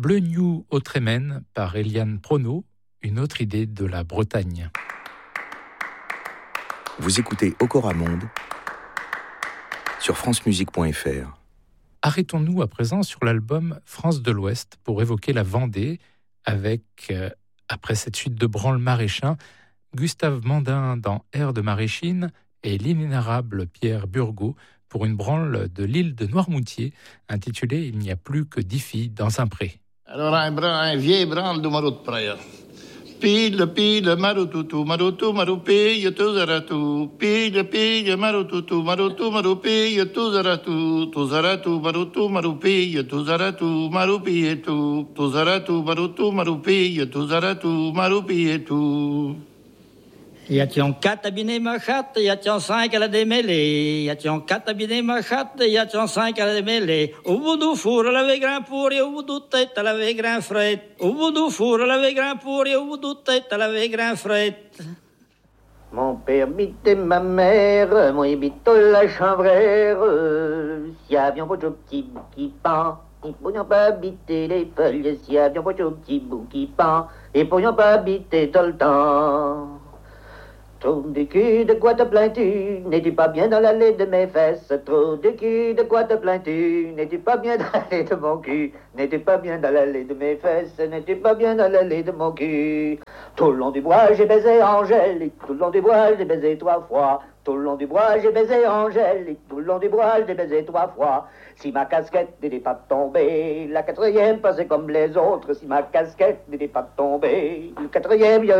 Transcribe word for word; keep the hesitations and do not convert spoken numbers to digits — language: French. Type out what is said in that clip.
Bleu New au Trémen par Eliane Prono, une autre idée de la Bretagne. Vous écoutez Okora Monde sur francemusique point f r. Arrêtons-nous à présent sur l'album France de l'Ouest pour évoquer la Vendée avec, euh, après cette suite de branle maraîchin, Gustave Mandin dans Air de Maréchine et l'inénarrable Pierre Burgot pour une branle de l'île de Noirmoutier intitulée Il n'y a plus que dix filles dans un pré. Alors un, un vieille branle de Marot de Praia. Pile, pile, marotutu, marotu, maroupille, tuzaratu. Pile, pile, marotutu, marotu, maroupille, tuzaratu. Tuzaratu, marotu, maroupille, tuzaratu, maroupille, tu. Tuzaratu, marotu, maroupille, tuzaratu, maroupille, tu. Y a-t-il quatre abinés ma chatte, y a-t-il cinq à la démêlée, y a-t-il quatre abinés ma chatte, y a-t-il cinq à la démêlée. Au bout du four, elle avait grand pour, et au bout du tête, elle avait grand fret. Au bout du four, elle avait grand pour, et au bout du tête, elle avait grand fret. Mon père bitait ma mère, moi bito la chanvrère. Si avions pas de petit bout qui pend, ils pourrions pas habiter les feuilles. Si avions pas de petit bout qui pend, ils pourrions pas habiter tout le temps. Trop de cul, de quoi te plains-tu? N'es-tu pas bien dans l'allée de mes fesses? Trop de cul, de quoi te plains-tu? N'es-tu pas bien dans l'allée de mon cul? N'es-tu pas bien dans l'allée de mes fesses? N'es-tu pas bien dans l'allée de mon cul? Tout le long du bois, j'ai baisé Angèle, tout le long du bois, j'ai baisé trois fois. Tout le long du bois, j'ai baisé Angèle, tout le long du bois, j'ai baisé trois fois. Si ma casquette n'était pas tombée, la quatrième passait comme les autres. Si ma casquette n'était pas tombée, le quatrième, il y aurait